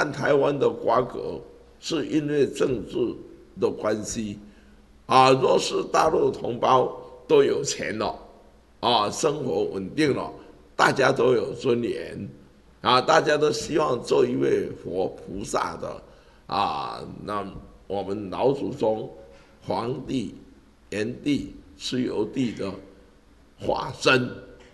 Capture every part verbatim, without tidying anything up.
和台湾的瓜葛，是因为政治的关系啊。若是大陆同胞都有钱了，啊，生活稳定了，大家都有尊严，啊，大家都希望做一位佛菩萨的，啊，那我们老祖宗、皇帝、炎帝、蚩尤帝的化身，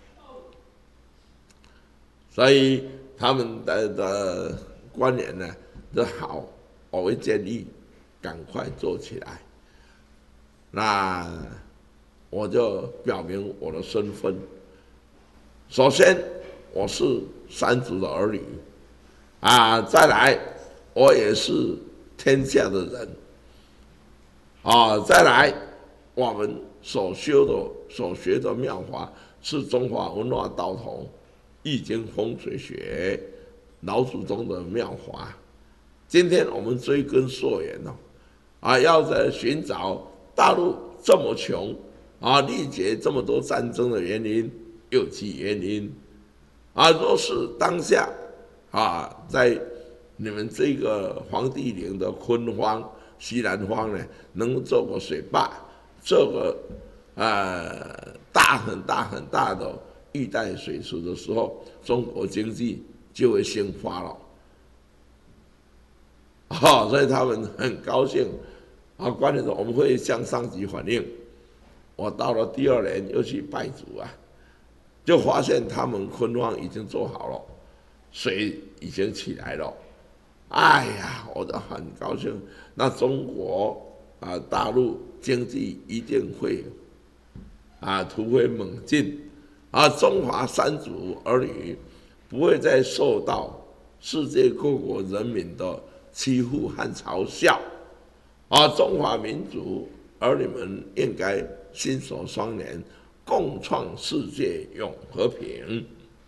所以他们的的官员呢，都好，我会建议赶快做起来。那我就表明我的身份。首先，我是三族的儿女，啊，再来，我也是天下的人，啊，再来，我们所修的、所学的妙法是中华文化道统、易经风水学、老祖宗的妙法。今天我们追根溯源哦，啊，要在寻找大陆这么穷。啊，历劫这么多战争的原因有其原因，啊，若是当下啊，在你们这个黄帝陵的昆荒、西南方呢，能做个水坝，做个呃大很大很大的玉带水池的时候，中国经济就会兴发了。啊，所以他们很高兴，啊，关键是我们会向上级反映。我到了第二年又去拜祖啊，就发现他们昆荒已经做好了，水已经起来了。哎呀，我就很高兴。那中国啊，大陆经济一定会啊突飞猛进啊，中华三族儿女不会再受到世界各国人民的欺负和嘲笑啊，中华民族儿女们应该心手双联，共创世界永和平。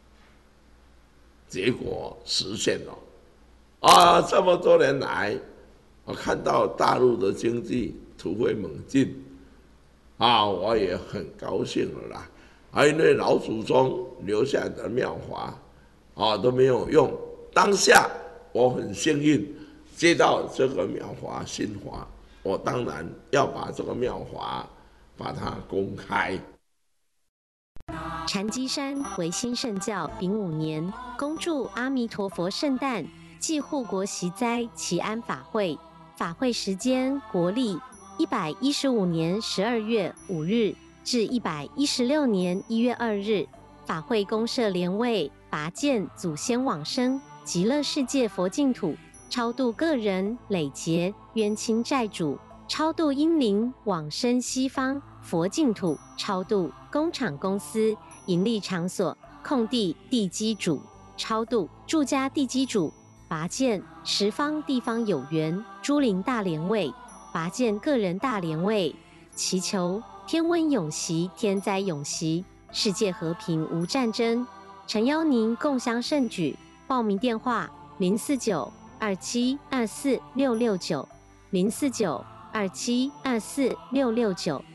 结果实现了啊！这么多年来，我看到大陆的经济突飞猛进啊，我也很高兴了啦。啊，因为老祖宗留下的妙法啊都没有用，当下我很幸运接到这个妙法心法，我当然要把这个妙法把它公开。 禅机山维新圣教丙午年，恭祝阿弥陀佛圣诞暨护国息灾祈安法会。法会时间国历一百一十五年十二月五日至一百一十六年一月二日。法会公设莲位，拔见祖先往生极乐世界佛净土，超度个人累劫冤亲债主，超度阴灵往生西方佛净土，超度工厂公司盈利场所空地地基主，超度住家地基主，拔见十方地方有缘诸灵大莲位，拔见个人大莲位，祈求天温永息，天灾永息，世界和平无战争。诚邀您共襄盛举。报名电话：零四九二七二四六六九，零四九二七二四六六九。